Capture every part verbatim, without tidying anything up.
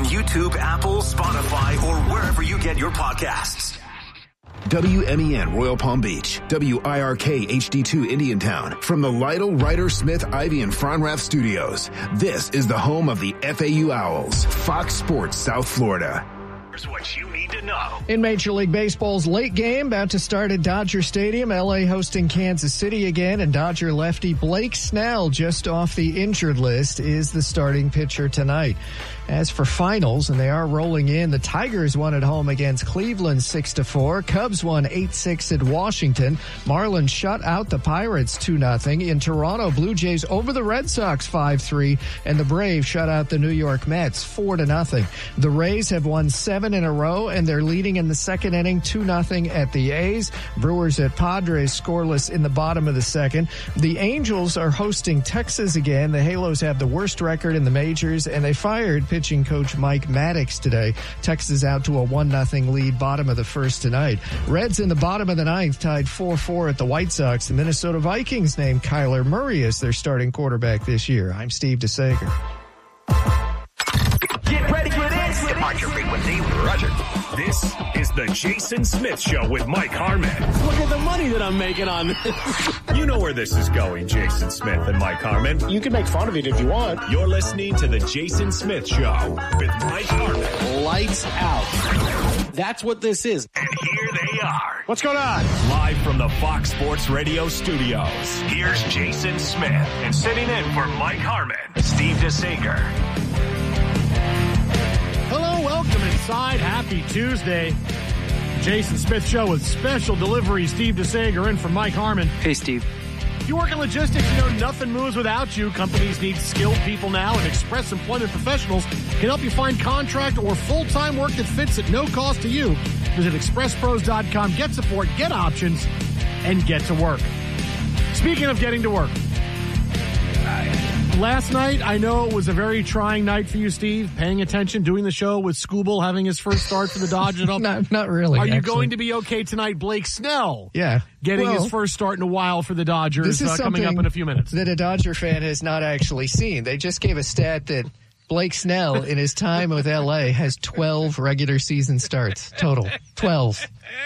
on YouTube, Apple, Spotify, or wherever you get your podcasts. W M E N Royal Palm Beach, W I R K H D two Indiantown. From the Lytle, Ryder, Smith, Ivy, and Fronrath studios, this is the home of the F A U Owls, Fox Sports South Florida. Here's what you need to know. In Major League Baseball's late game, about to start at Dodger Stadium, L A hosting Kansas City again, and Dodger lefty Blake Snell, just off the injured list, is the starting pitcher tonight. As for finals, and they are rolling in, the Tigers won at home against Cleveland six to four. Cubs won eight six at Washington. Marlins shut out the Pirates two nothing. In Toronto, Blue Jays over the Red Sox five three, and the Braves shut out the New York Mets four to nothing. The Rays have won seven in a row, and they're leading in the second inning two nothing at the A's. Brewers at Padres scoreless in the bottom of the second. The Angels are hosting Texas again. The Halos have the worst record in the majors, and they fired pitching coach Mike Maddox today. Texas out to a one nothing lead, bottom of the first tonight. Reds in the bottom of the ninth tied four four at the White Sox. The Minnesota Vikings named Kyler Murray as their starting quarterback this year. I'm Steve DeSager. Get ready for this. Departure frequency, Roger. This is the Jason Smith Show with Mike Harmon. Look at the money that I'm making on this. You know where this is going, Jason Smith and Mike Harmon. You can make fun of it if you want. You're listening to the Jason Smith Show with Mike Harmon. Lights out. That's what this is. And here they are. What's going on? Live from the Fox Sports Radio studios. Here's Jason Smith. And sitting in for Mike Harmon, Steve DeSager. Hello, welcome inside. Happy Tuesday. Jason Smith Show with special delivery. Steve DeSager in for Mike Harmon. Hey, Steve. You work in logistics, you know nothing moves without you. Companies need skilled people now, and Express Employment Professionals can help you find contract or full-time work that fits at no cost to you. Visit express pros dot com, get support, get options, and get to work. Speaking of getting to work, last night, I know it was a very trying night for you, Steve, paying attention, doing the show with Scooble, having his first start for the Dodgers. not, not really. Are you actually. going to be okay tonight? Blake Snell. Yeah. Getting well, his first start in a while for the Dodgers, this is uh, coming up in a few minutes. That a Dodger fan has not actually seen. They just gave a stat that Blake Snell, in his time with L A, has twelve regular season starts total. twelve.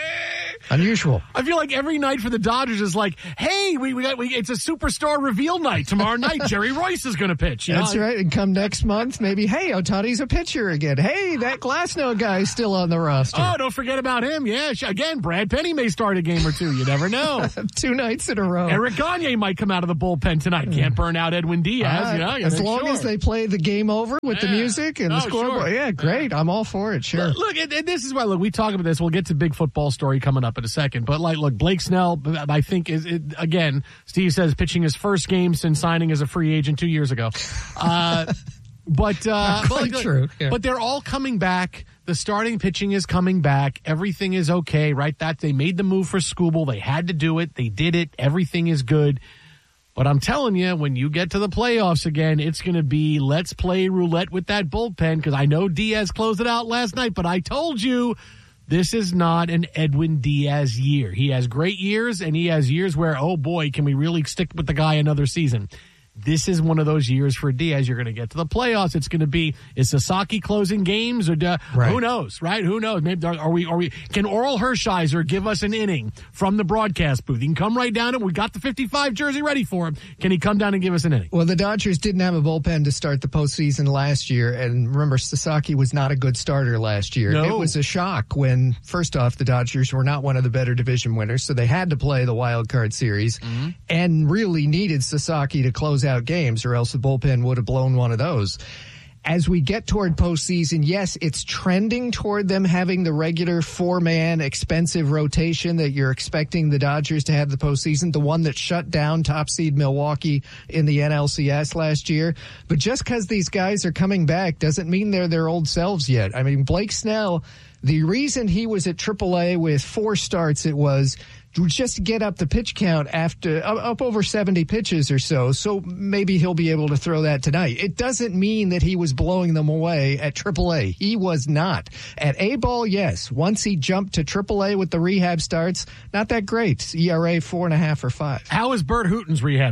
Unusual. I feel like every night for the Dodgers is like, hey, we, we got we, it's a superstar reveal night tomorrow night. Jerry Royce is going to pitch. You That's know? right. And come next month, maybe, hey, Ohtani's a pitcher again. Hey, that Glasnow guy is still on the roster. Oh, don't forget about him. Yeah, again, Brad Penny may start a game or two. You never know. Two nights in a row. Eric Gagne might come out of the bullpen tonight. Can't burn out Edwin Diaz. Uh, you know, as long sure. as they play the game over with yeah. the music and oh, the scoreboard. Sure. Yeah, great. I'm all for it. Sure. Look, look and, and this is why, look, we talk about this. We'll get to big football story coming up in a second. But, like, look, Blake Snell, I think, is it, again, Steve says pitching his first game since signing as a free agent two years ago. Uh, but, uh, Not but, quite like, true. Yeah. But they're all coming back. The starting pitching is coming back. Everything is okay, right? That they made the move for Scooble. They had to do it. They did it. Everything is good. But I'm telling you, when you get to the playoffs again, it's going to be let's play roulette with that bullpen, because I know Diaz closed it out last night, but I told you this is not an Edwin Diaz year. He has great years, and he has years where, oh boy, can we really stick with the guy another season? This is one of those years for Diaz. You're going to get to the playoffs. It's going to be, is Sasaki closing games, or uh, right. who knows, right? Who knows? Maybe are, are we? Are we? Can Oral Hershiser give us an inning from the broadcast booth? He can come right down, and we got the fifty-five jersey ready for him. Can he come down and give us an inning? Well, the Dodgers didn't have a bullpen to start the postseason last year, and remember, Sasaki was not a good starter last year. No. It was a shock when, first off, the Dodgers were not one of the better division winners, so they had to play the wild card series, mm-hmm. and really needed Sasaki to close out games, or else the bullpen would have blown one of those. As we get toward postseason, yes, it's trending toward them having the regular four-man expensive rotation that you're expecting the Dodgers to have the postseason, the one that shut down top seed Milwaukee in the N L C S last year. But just because these guys are coming back doesn't mean they're their old selves yet. I mean, Blake Snell, the reason he was at triple A with four starts, it was just to get up the pitch count after up over seventy pitches or so. So maybe he'll be able to throw that tonight. It doesn't mean that he was blowing them away at triple A. He was not. At A ball, yes. Once he jumped to triple A with the rehab starts, not that great. E R A four and a half or five. How is Bert Hooton's rehab going?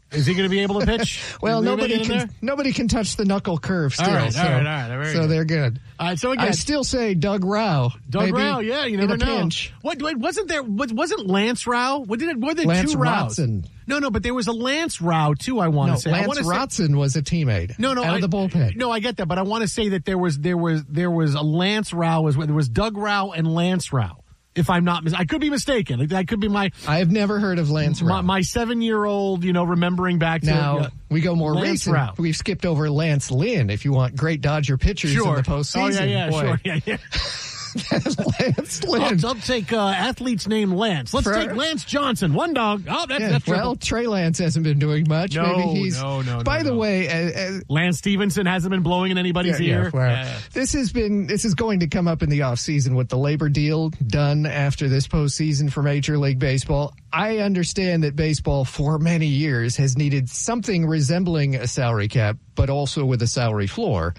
Is he going to be able to pitch? Well, Is nobody can there? nobody can touch the knuckle curve still. All right, so, all right, all right. Very so good. they're good. All right, so again, I still say Doug Rao. Doug maybe Rao, yeah, you in never a know. Pinch. What, what wasn't there? What, wasn't Lance Rao? What did it? Were there Lance two Raos? Watson. No, no, but there was a Lance Rao too. I want No, to say. I Lance wanna say, Rotson was a teammate. No, no, out I, of the bullpen. No, I get that, but I want to say that there was there was there was a Lance Rao as well. There was Doug Rao and Lance Rao. If I'm not, mis- I could be mistaken. That could be my I have never heard of Lance my, Rao. my seven year old, you know, remembering back to Now, uh, we go more Lance recent. Rao. We've skipped over Lance Lynn if you want great Dodger pitchers Sure. in the postseason. Oh yeah, yeah, Boy, sure, yeah, yeah. Lance Lynn. I'll, I'll take uh, athlete's name Lance. Let's For- take Lance Johnson. One dog. Oh, that's, Yeah, that's well, triple. Trey Lance hasn't been doing much. No, Maybe he's, no, no, no, By the no. way, uh, uh, Lance Stevenson hasn't been blowing in anybody's yeah, yeah, ear. well, Yeah. This has been this is going to come up in the offseason with the labor deal done after this postseason for Major League Baseball. I understand that baseball for many years has needed something resembling a salary cap, but also with a salary floor.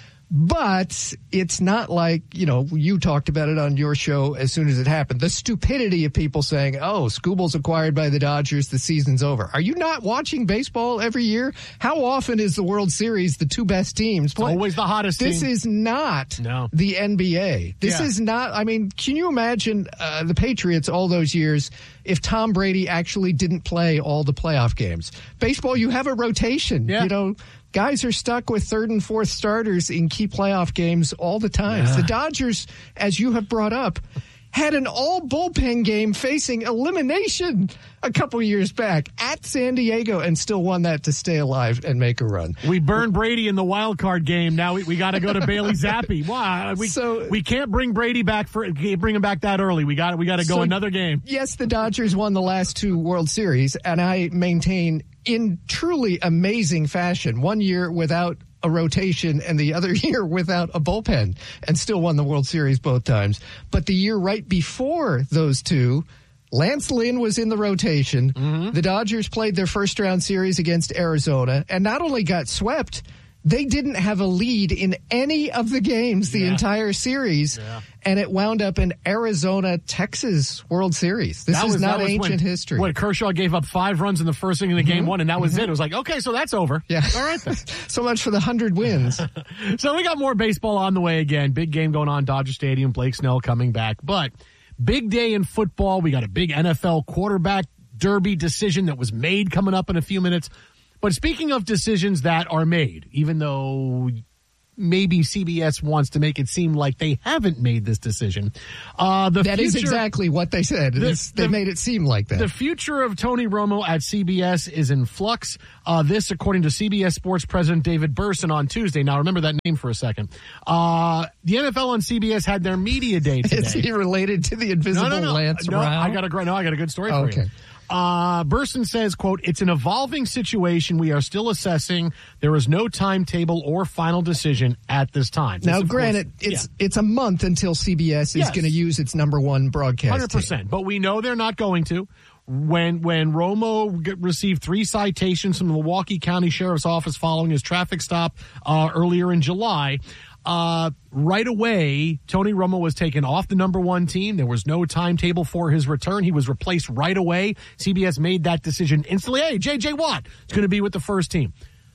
But it's not like, you know, you talked about it on your show as soon as it happened. The stupidity of people saying, oh, Scooble's acquired by the Dodgers, the season's over. Are you not watching baseball every year? How often is the World Series the two best teams play? Always the hottest This team. is not No. the N B A. This Yeah. is not, I mean, can you imagine uh, the Patriots all those years if Tom Brady actually didn't play all the playoff games? Baseball, you have a rotation. Yeah. You know, guys are stuck with third and fourth starters in key playoff games all the time. Yeah. The Dodgers, as you have brought up, had an all bullpen game facing elimination a couple years back at San Diego and still won that to stay alive and make a run. We burned Brady in the wild card game. Now we, we got to go to Bailey Zappi. Why? We, So- we can't bring Brady back for bring him back that early. We got we got to go So, another game. Yes, the Dodgers won the last two World Series, and I maintain in truly amazing fashion, one year without a rotation and the other year without a bullpen, and still won the World Series both times. But the year right before those two, Lance Lynn was in the rotation. Mm-hmm. The Dodgers played their first round series against Arizona and not only got swept, they didn't have a lead in any of the games the Yeah. entire series. Yeah. And it wound up in Arizona-Texas World Series. This That is was- not that was ancient when, history. When Kershaw gave up five runs in the first inning of the game one, and that was it. It was like, okay, so that's over. Yeah. All right then. So much for the hundred wins. So we got more baseball on the way again. Big game going on Dodger Stadium. Blake Snell coming back. But big day in football. We got a big N F L quarterback derby decision that was made coming up in a few minutes. But speaking of decisions that are made, even though maybe C B S wants to make it seem like they haven't made this decision, uh, the That future, is exactly what they said. The- It's- they the- made it seem like that. The future of Tony Romo at C B S is in flux. Uh, this, according to C B S Sports President David Burson on Tuesday. Now, remember that name for a second. Uh, the N F L on C B S had their media day today. Is he related to the invisible no, no, no. Lance no, Rao? I got a great. No, I got a good story for Okay. you. Uh, Burson says, quote, "It's an evolving situation. We are still assessing. There is no timetable or final decision at this time." This, Now, of granted, course- it's it's a month until C B S is Yes. going to use its number one broadcast. Hundred percent, but we know they're not going to. When when Romo get, received three citations from the Milwaukee County Sheriff's Office following his traffic stop uh, earlier in July, uh, right away Tony Romo was taken off the number one team. There was no timetable for his return. He was replaced right away. C B S made that decision instantly. Hey, J J Watt is going to be with the first team.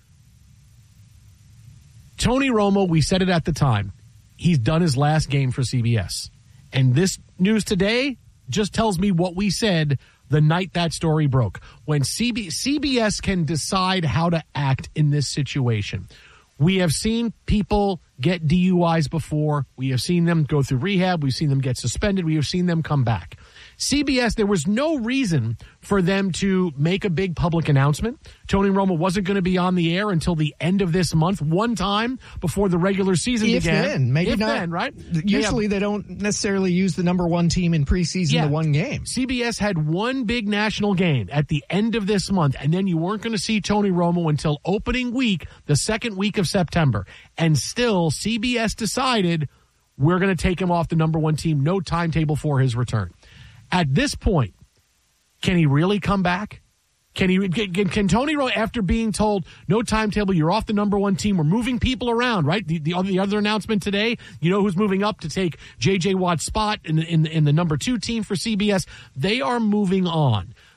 Tony Romo, we said it at the time, he's done his last game for C B S. And this news today just tells me what we said the night that story broke. When C B- C B S can decide how to act in this situation. We have seen people get D U Is before. We have seen them go through rehab. We've seen them get suspended. We have seen them come back. C B S, there was no reason for them to make a big public announcement. Tony Romo wasn't going to be on the air until the end of this month, one time before the regular season If began. then, maybe if not. then, right? Usually they don't necessarily use the number one team in preseason Yeah. to one game. C B S had one big national game at the end of this month, and then you weren't going to see Tony Romo until opening week, the second week of September. And still, C B S decided we're going to take him off the number one team, no timetable for his return. At this point, can he really come back? Can he? Can, can Tony Romo, after being told no timetable, you're off the number one team, we're moving people around, right? The, the, the other announcement today, you know who's moving up to take J J Watt's spot in the, in, the, in the number two team for C B S? They are moving on.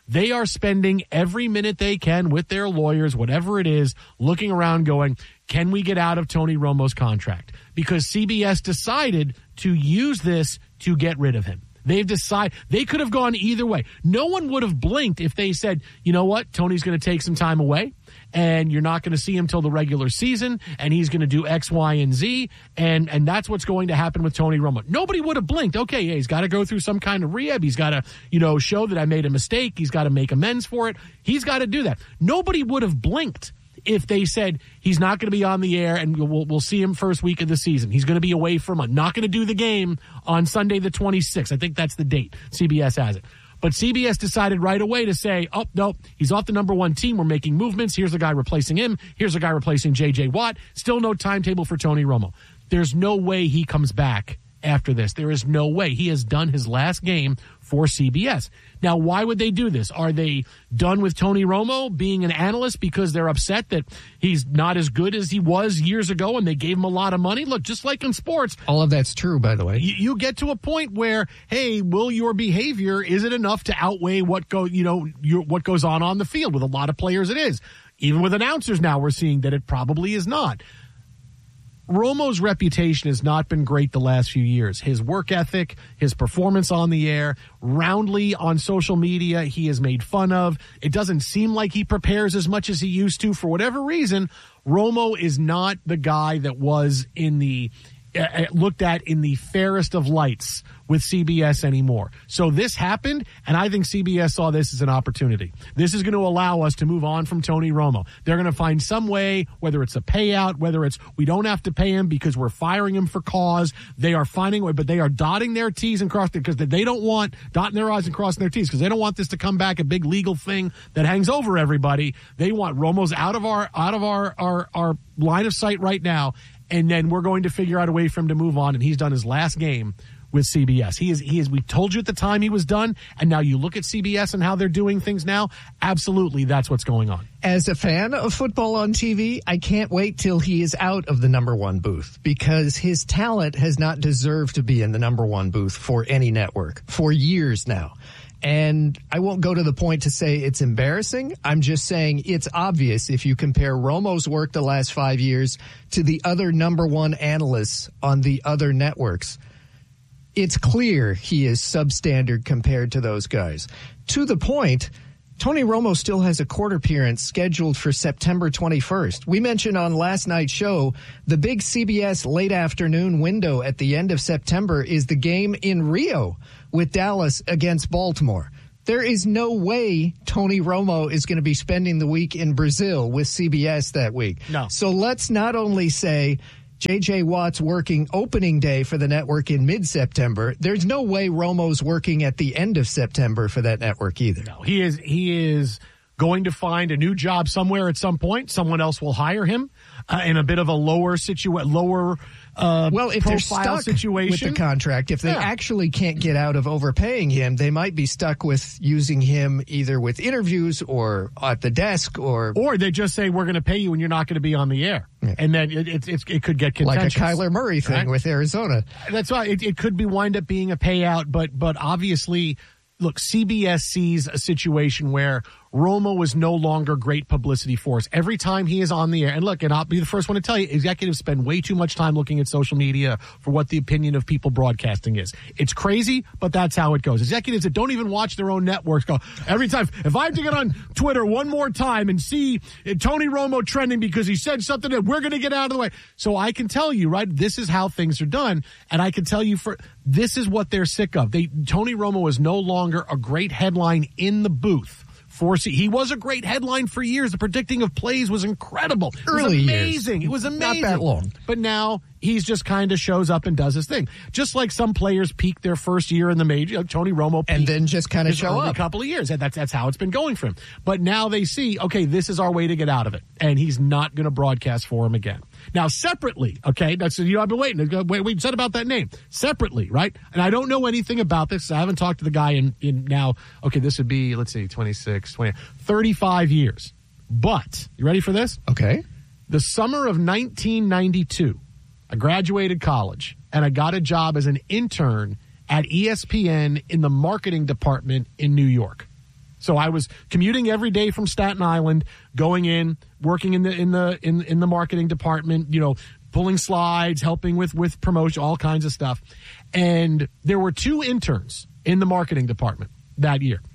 They are spending every minute they can with their lawyers, whatever it is, looking around going, can we get out of Tony Romo's contract? Because C B S decided to use this to get rid of him. They've decided they could have gone either way. No one would have blinked if they said, you know what, Tony's going to take some time away and you're not going to see him till the regular season and he's going to do X, Y, and Z. And, and that's what's going to happen with Tony Romo. Nobody would have blinked. Okay, yeah, he's got to go through some kind of rehab. He's got to, you know, show that I made a mistake. He's got to make amends for it. He's got to do that. Nobody would have blinked if they said he's not going to be on the air and we'll, we'll see him first week of the season. He's going to be away for a month. Not going to do the game on Sunday the twenty-sixth. I think that's the date. C B S has it. But C B S decided right away to say, oh, no, he's off the number one team. We're making movements. Here's a guy replacing him. Here's a guy replacing J J. Watt. Still no timetable for Tony Romo. There's no way he comes back after this. There is no way. He has done his last game for C B S. Now, why would they do this? Are they done with Tony Romo being an analyst because they're upset that he's not as good as he was years ago and they gave him a lot of money? Look, just like in sports. All of that's true, by the way. You, you get to a point where, hey, will your behavior, is it enough to outweigh what go, you know, your, what goes on on the field? With a lot of players, it is. Even with announcers now, we're seeing that it probably is not. Romo's reputation has not been great the last few years. His work ethic, his performance on the air, roundly on social media, he is made fun of. It doesn't seem like he prepares as much as he used to. For whatever reason, Romo is not the guy that was in the uh, looked at in the fairest of lights with C B S anymore. So this happened, and I think C B S saw this as an opportunity. This is going to allow us to move on from Tony Romo. They're going to find some way, whether it's a payout, whether it's we don't have to pay him because we're firing him for cause. They are finding a way, but they are dotting their T's and crossing because they don't want dotting their I's and crossing their T's because they don't want this to come back a big legal thing that hangs over everybody. They want Romo's out of our out of our our, our line of sight right now, and then we're going to figure out a way for him to move on. And he's done his last game with C B S. He is, he is, we told you at the time he was done, and now you look at C B S and how they're doing things now. Absolutely, that's what's going on. As a fan of football on T V, I can't wait till he is out of the number one booth because his talent has not deserved to be in the number one booth for any network for years now. And I won't go to the point to say it's embarrassing. I'm just saying it's obvious if you compare Romo's work the last five years to the other number one analysts on the other networks. It's clear he is substandard compared to those guys. To the point, Tony Romo still has a court appearance scheduled for September twenty-first. We mentioned on last night's show, the big C B S late afternoon window at the end of September is the game in Rio with Dallas against Baltimore. There is no way Tony Romo is going to be spending the week in Brazil with C B S that week. No. So let's not only say J J. Watt's working opening day for the network in mid-September. There's no way Romo's working at the end of September for that network either. No, he is he is going to find a new job somewhere at some point. Someone else will hire him uh, in a bit of a lower situa- lower uh, well, if they're stuck situation. with the contract, if they yeah. actually can't get out of overpaying him, they might be stuck with using him either with interviews or at the desk or or they just say we're going to pay you and you're not going to be on the air. Yeah. And then it, it, it, it could get contentious. Like a Kyler Murray thing right? with Arizona. That's why it, it could be wind up being a payout, but but obviously, look, C B S sees a situation where Romo is no longer great publicity for us. Every time he is on the air, and look, and I'll be the first one to tell you, executives spend way too much time looking at social media for what the opinion of people broadcasting is. It's crazy, but that's how it goes. Executives that don't even watch their own networks go, every time, if I have to get on Twitter one more time and see Tony Romo trending because he said something that we're going to get out of the way. So I can tell you, right, this is how things are done, and I can tell you for this is what they're sick of. They Tony Romo is no longer a great headline in the booth. For he was a great headline for years. The predicting of plays was incredible. It was Early amazing. Years. It was amazing. Not that long. But now he's just kind of shows up and does his thing. Just like some players peak their first year in the major. You know, Tony Romo and then just kind of show up a couple of years. That's that's how it's been going for him. But now they see, okay, this is our way to get out of it, and he's not going to broadcast for him again. Now, separately, okay, that's you know, I've been waiting. Wait, we said about that name separately, right? And I don't know anything about this. I haven't talked to the guy in, in now. Okay, this would be let's see, twenty-six, twenty, thirty-five years. But you ready for this? Okay. The summer of nineteen ninety-two, I graduated college and I got a job as an intern at E S P N in the marketing department in New York. So I was commuting every day from Staten Island, going in, working in the in the in in the marketing department, you know, pulling slides, helping with with promotion, all kinds of stuff. And there were two interns in the marketing department that year.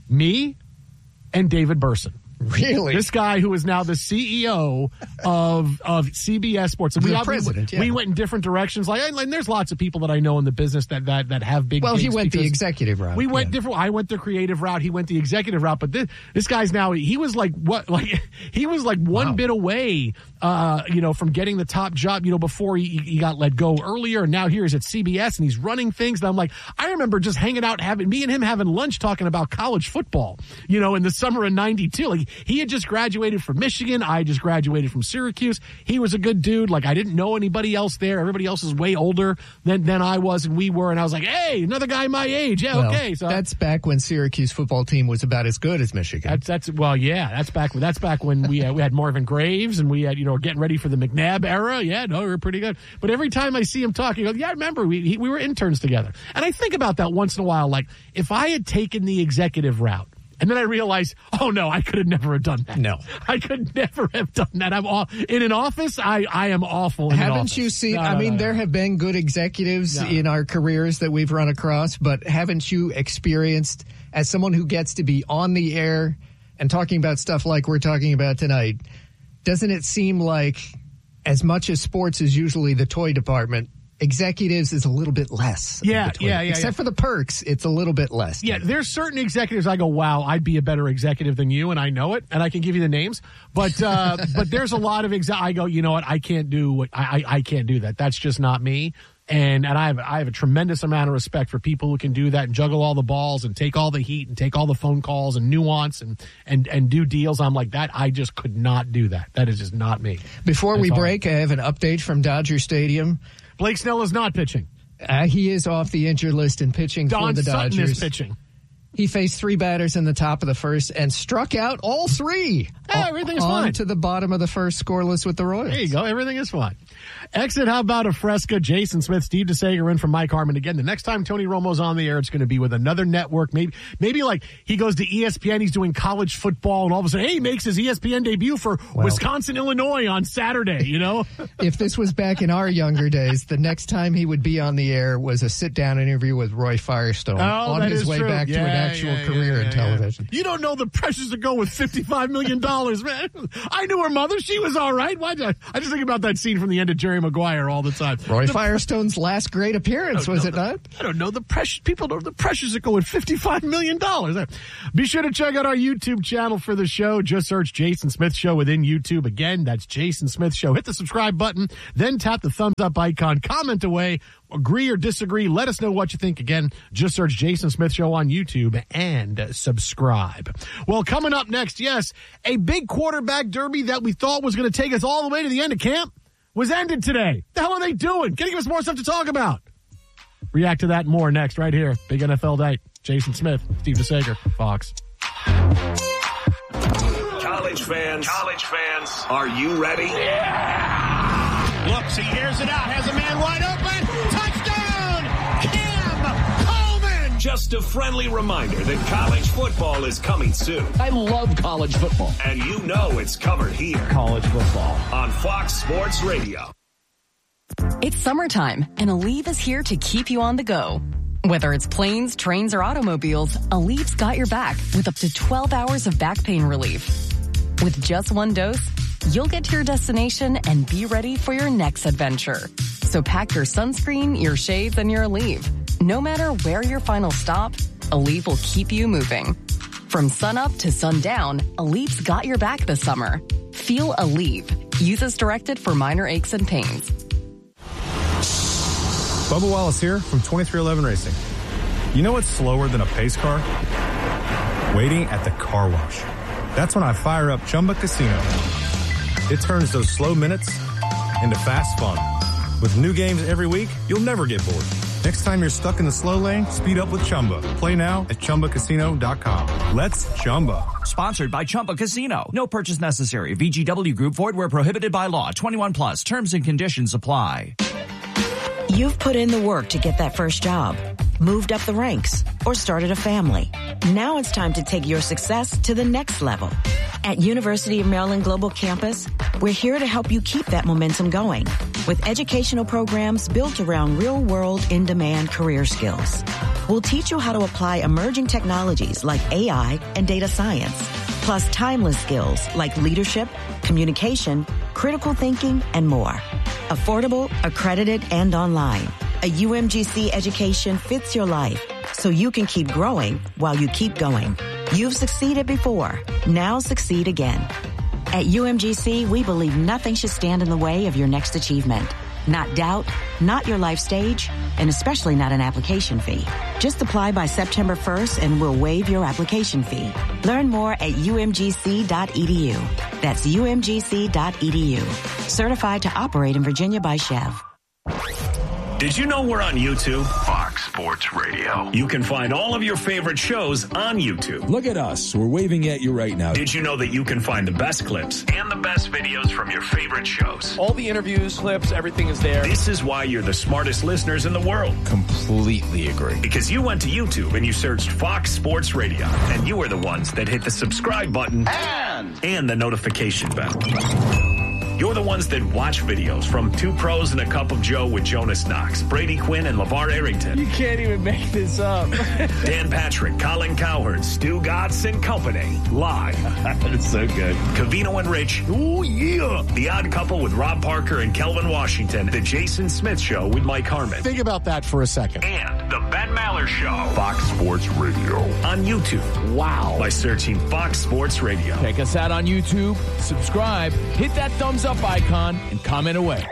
Me and David Burson. Really? This guy who is now the C E O of of C B S Sports. And the we, president, we, yeah. we went in different directions. Like, and there's lots of people that I know in the business that that, that have big Well, he gigs went the executive route. We went yeah. different. I went the creative route. He went the executive route. But this, this guy's now, he was like, what, like, he was like one Wow. bit away, uh, you know, from getting the top job, you know, before he, he got let go earlier. And now here he's at C B S and he's running things. And I'm like, I remember just hanging out, having me and him having lunch talking about college football, you know, in the summer of ninety-two. Like, he had just graduated. Graduated from Michigan. I just graduated from Syracuse. He was a good dude. Like, I didn't know anybody else there. Everybody else is way older than, than I was and we were. And I was like, hey, another guy my age. Yeah, well, okay. So that's back when Syracuse football team was about as good as Michigan. That's that's well, yeah. That's back. That's back when we uh, we had Marvin Graves and we had, you know, getting ready for the McNabb era. Yeah, no, we were pretty good. But every time I see him talking, I go, yeah, I remember we he, we were interns together. And I think about that once in a while. Like, if I had taken the executive route. And then I realized, oh no, I could have never have done that. No. I could never have done that. I'm all, in an office, I, I am awful in Haven't an office. you seen, No, I no, mean, no, there no. have been good executives No. in our careers that we've run across, but haven't you experienced, as someone who gets to be on the air and talking about stuff like we're talking about tonight, doesn't it seem like as much as sports is usually the toy department, executives is a little bit less. Yeah, of the toy. yeah, yeah, Except yeah. for the perks, it's a little bit less. Yeah, there's certain executives I go, wow, I'd be a better executive than you, and I know it, and I can give you the names. But uh, but there's a lot of exa- I go, you know what, I can't do what I, I I can't do that. That's just not me. And and I have I have a tremendous amount of respect for people who can do that and juggle all the balls and take all the heat and take all the phone calls and nuance and and and do deals. I'm like that. I just could not do that. That is just not me. Before That's we all. break, I have an update from Dodger Stadium. Blake Snell is not pitching. Uh, he is off the injured list and pitching Don for the Sutton Dodgers. is pitching. He faced three batters in the top of the first and struck out all three. Hey, everything is on fine. to the bottom of the first scoreless with the Royals. There you go. Everything is fine. Exit, how about a Fresca? Jason Smith, Steve DeSager in for Mike Harmon. Again, the next time Tony Romo's on the air, it's going to be with another network. Maybe maybe like he goes to E S P N, he's doing college football, and all of a sudden, hey, he makes his E S P N debut for Well, Wisconsin, Illinois on Saturday, you know? If this was back in our younger days, the next time he would be on the air was a sit-down interview with Roy Firestone Oh, on that his is way true. back to Yeah, an actual yeah, career yeah, in yeah, television. yeah. You don't know the pressures that go with fifty-five million dollars, man. I knew her mother. She was all right. Why did I, I just think about that scene from the end of Jerry Maguire all the time. Roy The- Firestone's last great appearance, was it not? I don't know the pressure. People know the pressures that go with fifty-five million dollars. Be sure to check out our YouTube channel for the show. Just search Jason Smith Show within YouTube. Again, that's Jason Smith Show. Hit the subscribe button, then tap the thumbs up icon. Comment away. Agree or disagree. Let us know what you think. Again, just search Jason Smith Show on YouTube and subscribe. Well, coming up next, yes, a big quarterback derby that we thought was going to take us all the way to the end of camp was ended today. The hell are they doing? Can you give us more stuff to talk about? React to that and more next right here. Big N F L Night. Jason Smith, Steve DeSager, Fox. College fans, college fans, are you ready? Looks, he hears it out, has a man wide open. Touchdown! Cam Coleman! Just a friendly reminder that college football is coming soon. I love college football. And you know it's covered here College football. on Fox Sports Radio. It's summertime, and Aleve is here to keep you on the go. Whether it's planes, trains, or automobiles, Aleve's got your back with up to twelve hours of back pain relief. With just one dose, you'll get to your destination and be ready for your next adventure. So pack your sunscreen, your shades, and your Aleve. No matter where your final stop, Aleve will keep you moving. From sunup to sundown, Aleve's got your back this summer. Feel Aleve. Use as directed for minor aches and pains. Bubba Wallace here from twenty-three eleven Racing. You know what's slower than a pace car? Waiting at the car wash. That's when I fire up Chumba Casino. It turns those slow minutes into fast fun. With new games every week, you'll never get bored. Next time you're stuck in the slow lane, speed up with Chumba. Play now at Chumba Casino dot com. Let's Chumba. Sponsored by Chumba Casino. No purchase necessary. V G W Group. Void where prohibited by law. twenty-one plus. Terms and conditions apply. You've put in the work to get that first job, moved up the ranks, or started a family. Now it's time to take your success to the next level. At University of Maryland Global Campus, we're here to help you keep that momentum going with educational programs built around real-world, in-demand career skills. We'll teach you how to apply emerging technologies like A I and data science, plus timeless skills like leadership, communication, critical thinking, and more. Affordable, accredited, and online. A U M G C education fits your life so you can keep growing while you keep going. You've succeeded before. Now succeed again. At U M G C, we believe nothing should stand in the way of your next achievement. Not doubt, not your life stage, and especially not an application fee. Just apply by September first and we'll waive your application fee. Learn more at U M G C dot E D U. That's U M G C dot E D U. Certified to operate in Virginia by Chev. Did you know we're on YouTube? Fox Sports Radio. You can find all of your favorite shows on YouTube. Look at us. We're waving at you right now. Did you know that you can find the best clips and the best videos from your favorite shows? All the interviews, clips, everything is there. This is why you're the smartest listeners in the world. Completely agree. Because you went to YouTube and you searched Fox Sports Radio, and you are the ones that hit the subscribe button and, and the notification bell. You're the ones that watch videos from Two Pros and a Cup of Joe with Jonas Knox, Brady Quinn, and LeVar Arrington. You can't even make this up. Dan Patrick, Colin Cowherd, Stu Gatz and Company. Live. That's so good. Covino and Rich. Oh, yeah. The Odd Couple with Rob Parker and Kelvin Washington. The Jason Smith Show with Mike Harmon. Think about that for a second. And the Ben Maller Show. Fox Sports Radio. On YouTube. Wow. By searching Fox Sports Radio. Check us out on YouTube. Subscribe. Hit that thumbs up icon and comment away.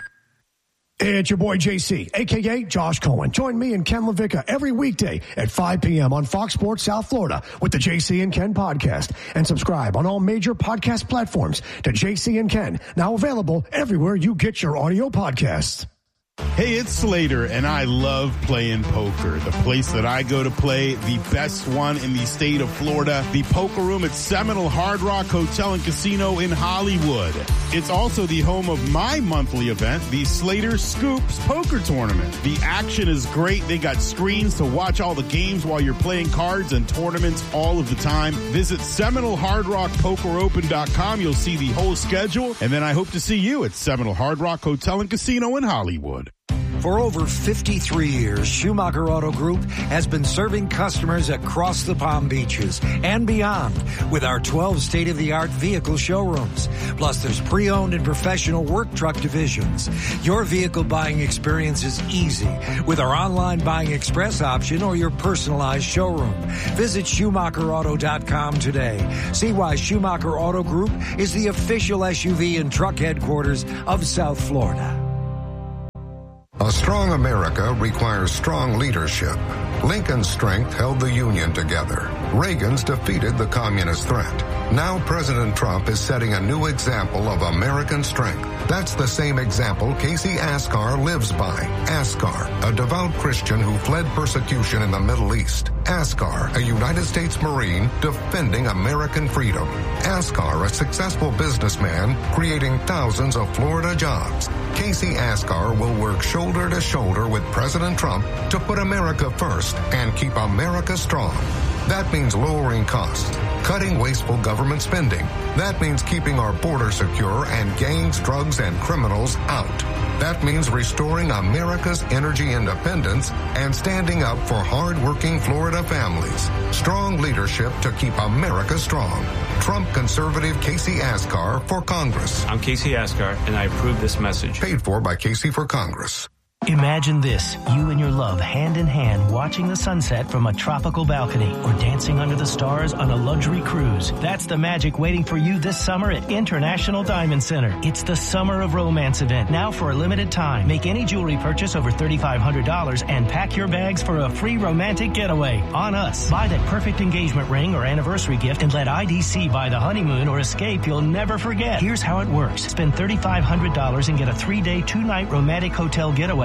Hey, it's your boy J C, a k a. Josh Cohen. Join me and Ken LaVicka every weekday at five p.m. on Fox Sports South Florida with the J C and Ken podcast. And subscribe on all major podcast platforms to J C and Ken, now available everywhere you get your audio podcasts. Hey, it's Slater, and I love playing poker. The place that I go to play, the best one in the state of Florida, the Poker Room at Seminole Hard Rock Hotel and Casino in Hollywood. It's also the home of my monthly event, the Slater Scoops Poker Tournament. The action is great. They got screens to watch all the games while you're playing cards and tournaments all of the time. Visit Seminole Hard Rock Poker Open dot com. You'll see the whole schedule, and then I hope to see you at Seminole Hard Rock Hotel and Casino in Hollywood. For over fifty-three years, Schumacher Auto Group has been serving customers across the Palm Beaches and beyond with our twelve state-of-the-art vehicle showrooms. Plus, there's pre-owned and professional work truck divisions. Your vehicle buying experience is easy with our online buying express option or your personalized showroom. Visit Schumacher Auto dot com today. See why Schumacher Auto Group is the official S U V and truck headquarters of South Florida. A strong America requires strong leadership. Lincoln's strength held the Union together. Reagan's defeated the communist threat. Now President Trump is setting a new example of American strength. That's the same example Casey Askar lives by. Askar, a devout Christian who fled persecution in the Middle East. Askar, a United States Marine defending American freedom. Askar, a successful businessman creating thousands of Florida jobs. Casey Askar will work shoulder to shoulder with President Trump to put America first and keep America strong. That means lowering costs, cutting wasteful government spending. That means keeping our border secure and gangs, drugs, and criminals out. That means restoring America's energy independence and standing up for hard-working Florida families. Strong leadership to keep America strong. Trump conservative Casey Askar for Congress. I'm Casey Askar, and I approve this message. Paid for by Casey for Congress. Imagine this, you and your love hand in hand watching the sunset from a tropical balcony or dancing under the stars on a luxury cruise. That's the magic waiting for you this summer at International Diamond Center. It's the Summer of Romance event, now for a limited time. Make any jewelry purchase over three thousand five hundred dollars and pack your bags for a free romantic getaway on us. Buy that perfect engagement ring or anniversary gift and let I D C buy the honeymoon or escape you'll never forget. Here's how it works. Spend three thousand five hundred dollars and get a three-day, two-night romantic hotel getaway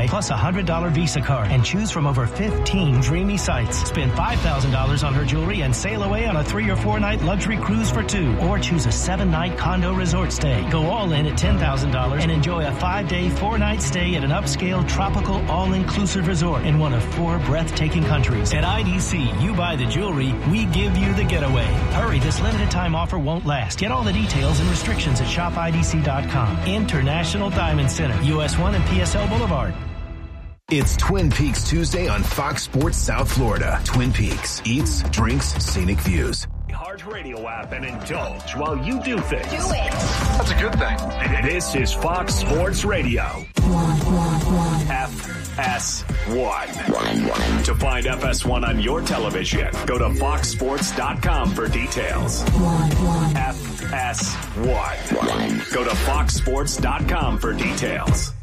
plus a one hundred dollars Visa card, and choose from over fifteen dreamy sites. Spend five thousand dollars on her jewelry and sail away on a three or four night luxury cruise for two. Or choose a seven night condo resort stay. Go all in at ten thousand dollars and enjoy a five day, four night stay at an upscale, tropical, all-inclusive resort in one of four breathtaking countries. At I D C, you buy the jewelry, we give you the getaway. Hurry, this limited time offer won't last. Get all the details and restrictions at shop I D C dot com. International Diamond Center, U S one and P S L Boulevard. It's Twin Peaks Tuesday on Fox Sports South Florida. Twin Peaks, eats, drinks, scenic views. Heart Radio app and indulge while you do things. Do it. That's a good thing. This is Fox Sports Radio. F S one. To find F S one on your television, go to fox sports dot com for details. F S one. Go to fox sports dot com for details.